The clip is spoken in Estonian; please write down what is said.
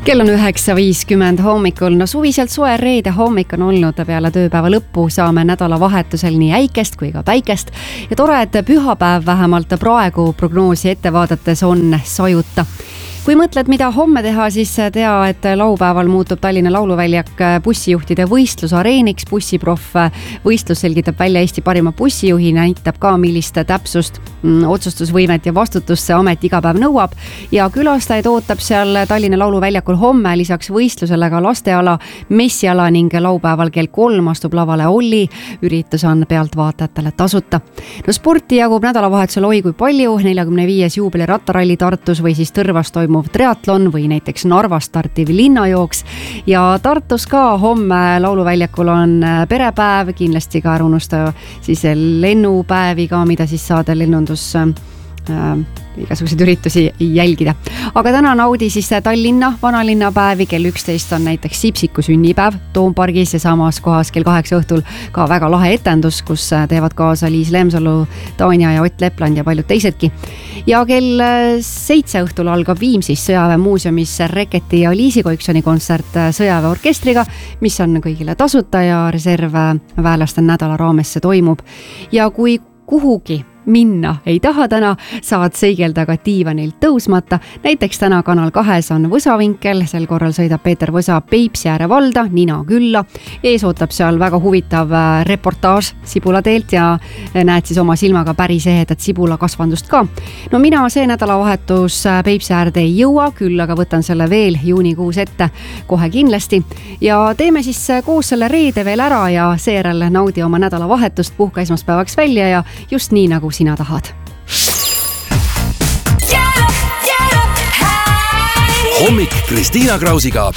Kell on 9.50 hommikul. No suviselt soe reede hommik on olnud peale tööpäeva lõppu. Saame nädalavahetusel nii äikest kui ka päikest. Ja tore, et pühapäev vähemalt praegu prognoosi ette vaadates on sajuta. Kui mõtled, mida homme teha, siis tea, et laupäeval muutub Tallinna Lauluväljak bussijuhtide võistlusareeniks. Bussiproff võistlus selgitab välja Eesti parima bussijuhi, näitab ka, millist täpsust, otsustusvõimet ja vastutust see amet iga päev nõuab. Ja külastajaid ootab seal Tallinna Lauluväljakul homme lisaks võistlusele ka lasteala, messiala ning laupäeval kell 3 astub lavale Olli. Üritus on pealtvaatajatele tasuta. No sporti jagub nädalavahetusel oi kui palju, 45. juubeli rattaralli Tartus või siis Tõrvas toimub triatlon või näiteks Narvas startiv linnajooks. Ja Tartus ka homme Lauluväljakul on perepäev, kindlasti ka ära unusta siis lennupäevi ka, mida siis saada lennundus igasuguseid üritusi jälgida. Aga täna naudi siis Tallinna vanalinnapäevi, kell 11 on näiteks Sipsiku sünnipäev Toompargis ja samas kohas kell 8 õhtul ka väga lahe etendus, kus teevad kaasa Liis Lemsalu, Tanja ja Ott Lepland ja paljud teisedki. Ja kell 7 õhtul algab Viimsis sõjaväemuuseumis Reketi ja Liisi Koiksoni kontsert sõjaväeorkestriga, mis on kõigile tasuta ja reservväelaste nädala raames see toimub. Ja kui kuhugi minna ei taha täna, saad seigelda ka diivanilt tõusmata. Näiteks täna Kanal 2 on Võsavinkel, sel korral sõidab Peeter Võsa Peipsiääre valda, Nina külla. Ees ootab seal väga huvitav reportaaž Sibulateelt ja näed siis oma silmaga päris ehedat sibulakasvandust ka. No mina see nädalavahetus Peipsiäärde ei jõua, küll aga võtan selle veel juunikuus ette kohe kindlasti. Ja teeme siis koos selle reede veel ära ja seejärel naudi oma nädalavahetust, puhka esmaspäevaks välja ja just nii nagu sina tahad. Hommik Kristiina Krausiga